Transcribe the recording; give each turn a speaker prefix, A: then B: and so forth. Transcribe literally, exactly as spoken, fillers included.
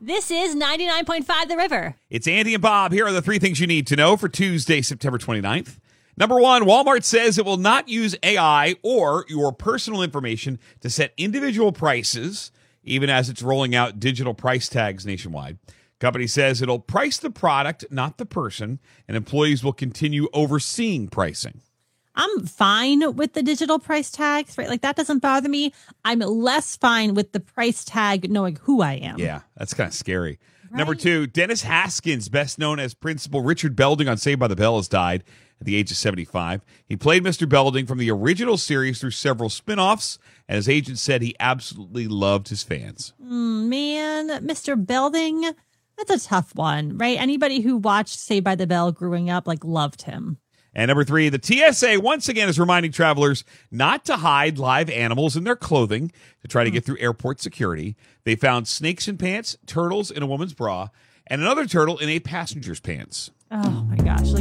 A: This is ninety-nine point five The River.
B: It's Andy and Bob. Here are the three things you need to know for Tuesday, September twenty-ninth. Number one, Walmart says it will not use A I or your personal information to set individual prices, even as it's rolling out digital price tags nationwide. Company says it'll price the product, not the person, and employees will continue overseeing pricing.
A: I'm fine with the digital price tags, right? Like, that doesn't bother me. I'm less fine with the price tag knowing who I am.
B: Yeah, that's kind of scary.
A: Right?
B: Number two, Dennis Haskins, best known as Principal Richard Belding on Saved by the Bell, has died at the age of seventy-five. He played Mister Belding from the original series through several spinoffs, and his agent said he absolutely loved his fans.
A: Mm, man, Mister Belding, that's a tough one, right? Anybody who watched Saved by the Bell growing up, like, loved him.
B: And number three, the T S A once again is reminding travelers not to hide live animals in their clothing to try to get through airport security. They found snakes in pants, turtles in a woman's bra, and another turtle in a passenger's pants.
A: Oh, my gosh. Like,